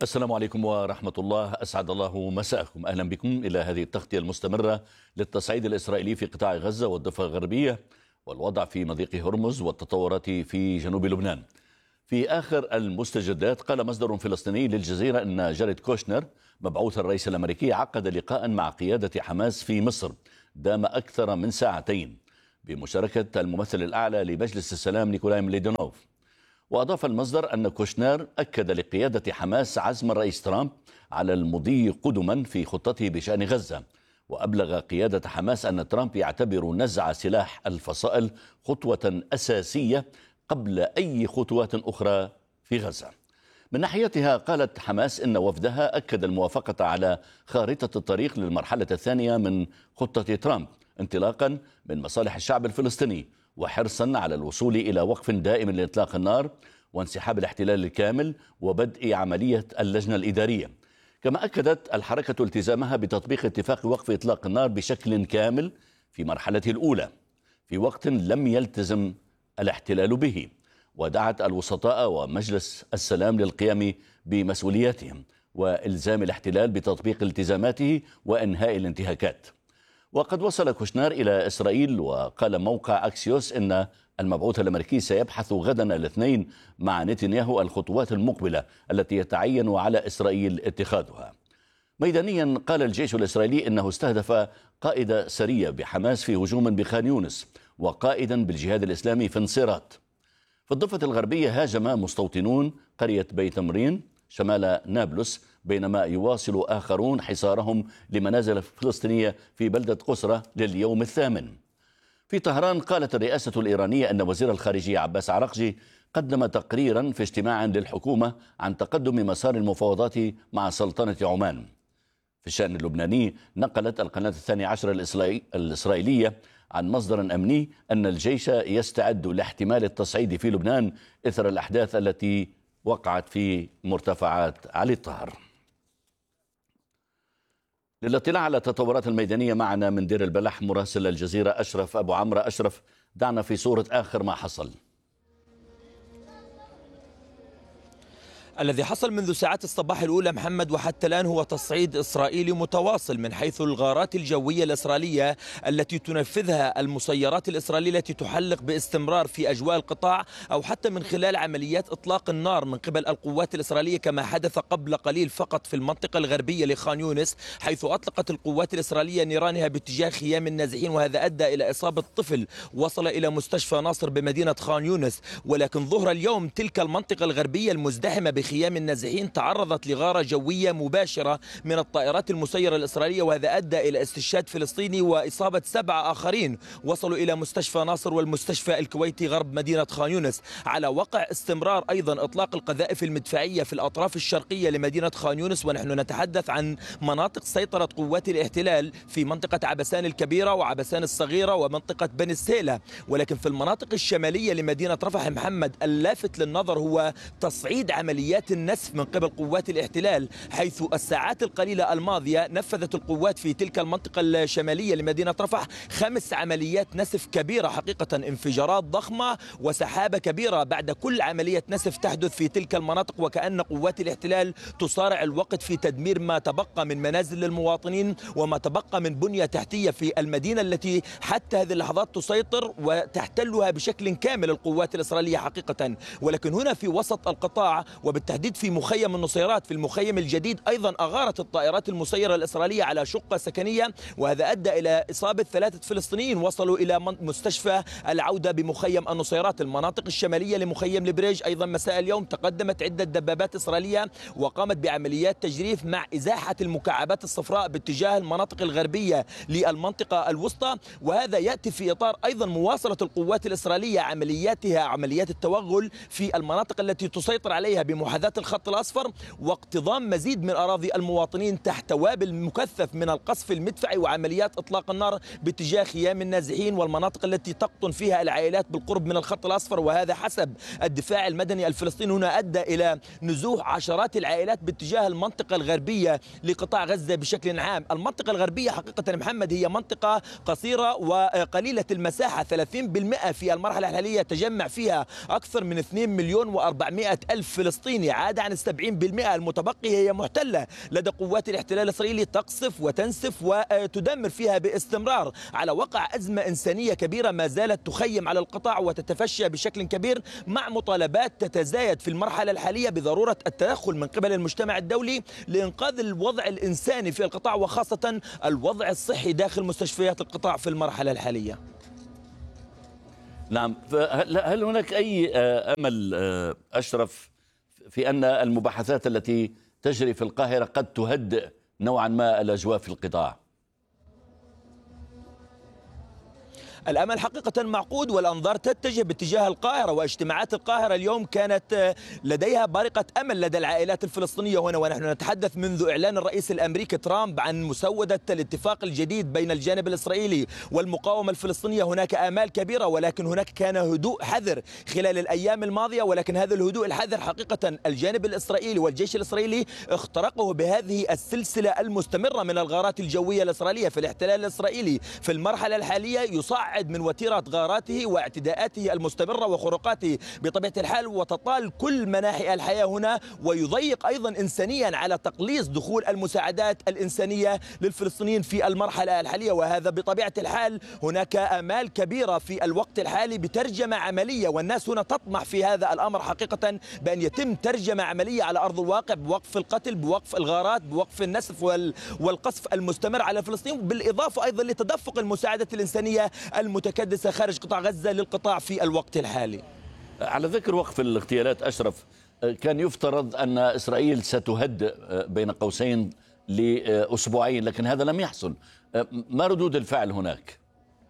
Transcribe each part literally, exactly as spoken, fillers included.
السلام عليكم ورحمة الله، أسعد الله مساءكم. أهلا بكم إلى هذه التغطية المستمرة للتصعيد الإسرائيلي في قطاع غزة والضفة الغربية والوضع في مضيق هرمز والتطورات في جنوب لبنان. في آخر المستجدات قال مصدر فلسطيني للجزيرة أن جاريد كوشنر مبعوث الرئيس الأمريكي عقد لقاء مع قيادة حماس في مصر دام أكثر من ساعتين بمشاركة الممثل الأعلى لمجلس السلام نيكولاي ميليدونوف. وأضاف المصدر أن كوشنر أكد لقيادة حماس عزم الرئيس ترامب على المضي قدما في خطته بشأن غزة، وأبلغ قيادة حماس أن ترامب يعتبر نزع سلاح الفصائل خطوة أساسية قبل أي خطوات أخرى في غزة. من ناحيتها قالت حماس إن وفدها أكد الموافقة على خارطة الطريق للمرحلة الثانية من خطة ترامب انطلاقا من مصالح الشعب الفلسطيني، وحرصا على الوصول إلى وقف دائم لإطلاق النار وانسحاب الاحتلال الكامل وبدء عملية اللجنة الإدارية. كما أكدت الحركة التزامها بتطبيق اتفاق وقف إطلاق النار بشكل كامل في مرحلته الأولى في وقت لم يلتزم الاحتلال به، ودعت الوسطاء ومجلس السلام للقيام بمسؤولياتهم وإلزام الاحتلال بتطبيق التزاماته وإنهاء الانتهاكات. وقد وصل كوشنر إلى إسرائيل، وقال موقع أكسيوس إن المبعوث الأمريكي سيبحث غدا الاثنين مع نتنياهو الخطوات المقبلة التي يتعين على إسرائيل اتخاذها. ميدانيا قال الجيش الإسرائيلي إنه استهدف قائد سرية بحماس في هجوم بخان يونس وقائدا بالجهاد الإسلامي في نصيرات. في الضفة الغربية هاجم مستوطنون قرية بيت مرين شمال نابلس، بينما يواصل آخرون حصارهم لمنازل فلسطينية في بلدة قسرة لليوم الثامن. في طهران قالت الرئاسة الإيرانية أن وزير الخارجية عباس عراقجي قدم تقريرا في اجتماع للحكومة عن تقدم مسار المفاوضات مع سلطنة عمان. في الشأن اللبناني نقلت القناة الثانية عشر الإسرائيلية عن مصدر أمني أن الجيش يستعد لاحتمال التصعيد في لبنان إثر الأحداث التي وقعت في مرتفعات علي الطهر. للاطلاع على التطورات الميدانية معنا من دير البلح مراسل الجزيرة أشرف أبو عمرو. أشرف، دعنا في صورة آخر ما حصل. الذي حصل منذ ساعات الصباح الأولى محمد وحتى الآن هو تصعيد إسرائيلي متواصل من حيث الغارات الجوية الإسرائيلية التي تنفذها المسيرات الإسرائيلية التي تحلق باستمرار في أجواء القطاع، أو حتى من خلال عمليات إطلاق النار من قبل القوات الإسرائيلية كما حدث قبل قليل فقط في المنطقة الغربية لخان يونس، حيث أطلقت القوات الإسرائيلية نيرانها باتجاه خيام النازحين، وهذا أدى إلى إصابة طفل وصل إلى مستشفى ناصر بمدينة خان يونس. ولكن ظهر اليوم تلك المنطقة الغربية المزدحمة خيام النازحين تعرضت لغارة جوية مباشرة من الطائرات المسيرة الإسرائيلية، وهذا أدى إلى استشهاد فلسطيني وإصابة سبعة آخرين وصلوا إلى مستشفى ناصر والمستشفى الكويتي غرب مدينة خان يونس، على وقع استمرار أيضا إطلاق القذائف المدفعية في الأطراف الشرقية لمدينة خان يونس. ونحن نتحدث عن مناطق سيطرة قوات الاحتلال في منطقة عبسان الكبيرة وعبسان الصغيرة ومنطقة بني السيلة. ولكن في المناطق الشمالية لمدينة رفح محمد اللافت للنظر هو تصعيد عمليات النسف من قبل قوات الاحتلال، حيث الساعات القليلة الماضية نفذت القوات في تلك المنطقة الشمالية لمدينة رفح خمس عمليات نسف كبيرة، حقيقة انفجارات ضخمة وسحابة كبيرة بعد كل عملية نسف تحدث في تلك المناطق، وكأن قوات الاحتلال تصارع الوقت في تدمير ما تبقى من منازل للمواطنين وما تبقى من بنية تحتية في المدينة التي حتى هذه اللحظات تسيطر وتحتلها بشكل كامل القوات الإسرائيلية حقيقة. ولكن هنا في وسط القطاع وبالتحديد في مخيم النصيرات في المخيم الجديد أيضا أغارت الطائرات المسيرة الإسرائيلية على شقة سكنية، وهذا أدى إلى إصابة ثلاثة فلسطينيين وصلوا إلى مستشفى العودة بمخيم النصيرات. المناطق الشمالية لمخيم البريج أيضا مساء اليوم تقدمت عدة دبابات إسرائيلية وقامت بعمليات تجريف مع إزاحة المكعبات الصفراء باتجاه المناطق الغربية للمنطقة الوسطى، وهذا يأتي في إطار أيضا مواصلة القوات الإسرائيلية عملياتها عمليات التوغل في المناطق التي تسيطر عليها بمحاذاة الخط الأصفر واقتضام مزيد من أراضي المواطنين تحت وابل مكثف من القصف المدفعي وعمليات إطلاق النار باتجاه خيام النازحين والمناطق التي تقطن فيها العائلات بالقرب من الخط الأصفر. وهذا حسب الدفاع المدني الفلسطيني هنا أدى إلى نزوح عشرات العائلات باتجاه المنطقة الغربية لقطاع غزة بشكل عام. المنطقة الغربية حقيقة محمد هي منطقة قصيرة وقليلة المساحة، ثلاثين بالمئة في المرحلة الحالية تجمع فيها أكثر من اثنين مليون وأربعمئة ألف فلسطيني. الفلسطيني، عاد عن السبعين بالمئة المتبقي هي محتلة لدى قوات الاحتلال الإسرائيلي، تقصف وتنسف وتدمر فيها باستمرار، على وقع أزمة إنسانية كبيرة ما زالت تخيم على القطاع وتتفشى بشكل كبير، مع مطالبات تتزايد في المرحلة الحالية بضرورة التدخل من قبل المجتمع الدولي لإنقاذ الوضع الإنساني في القطاع، وخاصة الوضع الصحي داخل مستشفيات القطاع في المرحلة الحالية. نعم، هل هناك أي أمل أشرف في أن المباحثات التي تجري في القاهرة قد تهدئ نوعا ما الأجواء في القطاع؟ الأمل حقيقة معقود، والأنظار تتجه باتجاه القاهرة، واجتماعات القاهرة اليوم كانت لديها بارقة أمل لدى العائلات الفلسطينية هنا، ونحن نتحدث منذ إعلان الرئيس الأمريكي ترامب عن مسودة الاتفاق الجديد بين الجانب الإسرائيلي والمقاومة الفلسطينية. هناك آمال كبيرة، ولكن هناك كان هدوء حذر خلال الأيام الماضية، ولكن هذا الهدوء الحذر حقيقة الجانب الإسرائيلي والجيش الإسرائيلي اخترقه بهذه السلسلة المستمرة من الغارات الجوية الإسرائيلية. في الاحتلال الإسرائيلي في المرحلة الحالية يصعد من وتيرة غاراته واعتداءاته المستمرة وخروقاته بطبيعة الحال، وتطال كل مناحي الحياة هنا، ويضيق أيضا إنسانيا على تقليص دخول المساعدات الإنسانية للفلسطينيين في المرحلة الحالية. وهذا بطبيعة الحال هناك آمال كبيرة في الوقت الحالي بترجمة عملية، والناس هنا تطمح في هذا الأمر حقيقة بأن يتم ترجمة عملية على أرض الواقع، بوقف القتل، بوقف الغارات، بوقف النسف والقصف المستمر على فلسطين، بالإضافة أيضا لتدفق المساعدة الإنسانية المتكدسة خارج قطاع غزة للقطاع في الوقت الحالي. على ذكر وقف الاغتيالات أشرف، كان يفترض أن إسرائيل ستهدئ بين قوسين لأسبوعين، لكن هذا لم يحصل. ما ردود الفعل هناك؟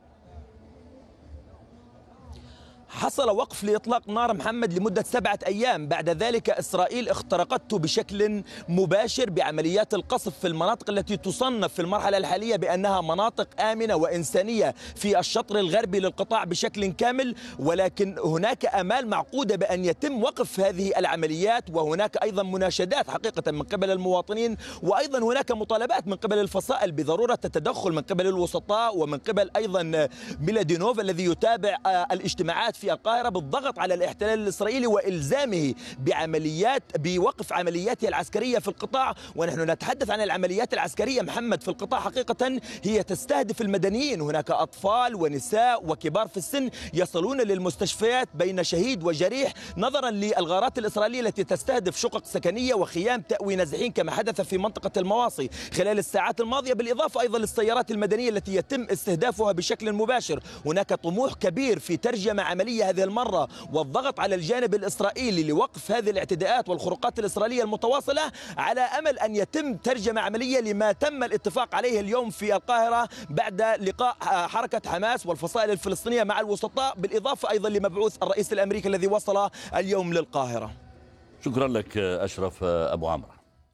حصل وقف لإطلاق نار محمد لمدة سبعة أيام، بعد ذلك إسرائيل اخترقته بشكل مباشر بعمليات القصف في المناطق التي تصنف في المرحلة الحالية بأنها مناطق آمنة وإنسانية في الشطر الغربي للقطاع بشكل كامل، ولكن هناك آمال معقودة بأن يتم وقف هذه العمليات، وهناك أيضا مناشدات حقيقة من قبل المواطنين، وأيضا هناك مطالبات من قبل الفصائل بضرورة التدخل من قبل الوسطاء ومن قبل أيضا ميلادينوف الذي يتابع الاجتماعات في القاهرة بالضغط على الاحتلال الإسرائيلي وإلزامه بعمليات بوقف عملياته العسكرية في القطاع. ونحن نتحدث عن العمليات العسكرية محمد في القطاع حقيقة هي تستهدف المدنيين، هناك أطفال ونساء وكبار في السن يصلون للمستشفيات بين شهيد وجريح، نظرا للغارات الإسرائيلية التي تستهدف شقق سكنية وخيام تأوي نازحين كما حدث في منطقة المواصي خلال الساعات الماضية، بالإضافة أيضا للسيارات المدنية التي يتم استهدافها بشكل مباشر. هناك طموح كبير في ترجمة عملية هذه المرة والضغط على الجانب الإسرائيلي لوقف هذه الاعتداءات والخروقات الإسرائيلية المتواصلة، على أمل أن يتم ترجمة عملية لما تم الاتفاق عليه اليوم في القاهرة بعد لقاء حركة حماس والفصائل الفلسطينية مع الوسطاء، بالإضافة أيضا لمبعوث الرئيس الأمريكي الذي وصل اليوم للقاهرة. شكرا لك أشرف أبو عمرو.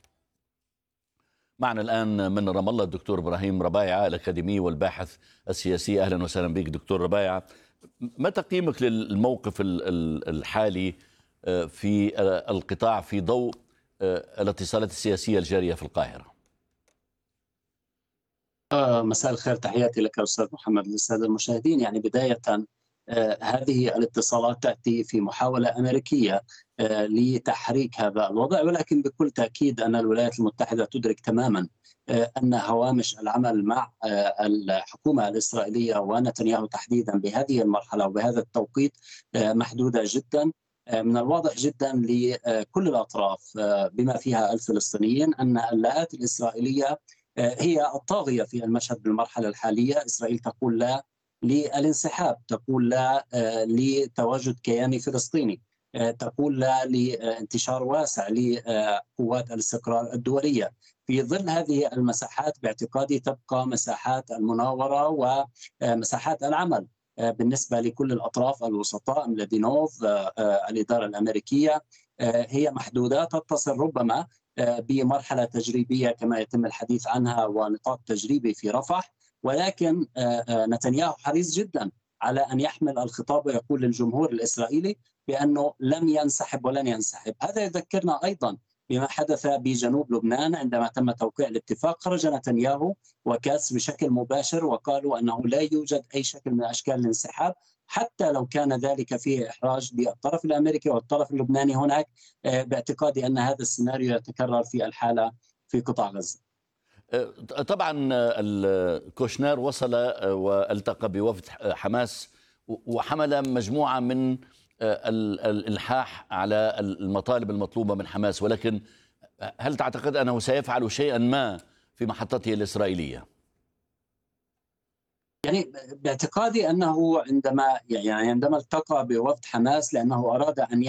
معنا الآن من رام الله الدكتور إبراهيم ربايعة الأكاديمي والباحث السياسي. أهلا وسهلا بك دكتور ربايعة. ما تقييمك للموقف الحالي في القطاع في ضوء الاتصالات السياسية الجارية في القاهرة؟ مساء الخير، تحياتي لك أستاذ محمد للسادة المشاهدين. يعني بداية هذه الاتصالات تأتي في محاولة أمريكية لتحريك هذا الوضع، ولكن بكل تأكيد أن الولايات المتحدة تدرك تماما أن هوامش العمل مع الحكومة الإسرائيلية ونتنياهو تحديدا بهذه المرحلة وبهذا التوقيت محدودة جدا. من الواضح جدا لكل الأطراف بما فيها الفلسطينيين أن اللاءات الإسرائيلية هي الطاغية في المشهد بالمرحلة الحالية. إسرائيل تقول لا للانسحاب، تقول لا لتواجد كياني فلسطيني، تقول لا لانتشار واسع لقوات الاستقرار الدولية. في ظل هذه المساحات باعتقادي تبقى مساحات المناورة ومساحات العمل بالنسبة لكل الأطراف الوسطاء، ميلادينوف، الإدارة الأمريكية، هي محدودة تتصل ربما بمرحلة تجريبية كما يتم الحديث عنها ونطاق تجريبي في رفح، ولكن نتنياهو حريص جدا على أن يحمل الخطاب ويقول للجمهور الإسرائيلي بأنه لم ينسحب ولن ينسحب. هذا يذكرنا أيضا بما حدث بجنوب لبنان عندما تم توقيع الاتفاق، خرج نتنياهو وكاس بشكل مباشر وقالوا أنه لا يوجد أي شكل من أشكال الانسحاب حتى لو كان ذلك فيه إحراج للطرف الأمريكي والطرف اللبناني هناك، باعتقادي أن هذا السيناريو يتكرر في الحالة في قطاع غزة. طبعا كوشنر وصل والتقى بوفد حماس وحمل مجموعة من الإلحاح على المطالب المطلوبة من حماس، ولكن هل تعتقد أنه سيفعل شيئا ما في محطته الإسرائيلية؟ يعني باعتقادي أنه عندما يعني عندما التقى بوفد حماس لأنه أراد أن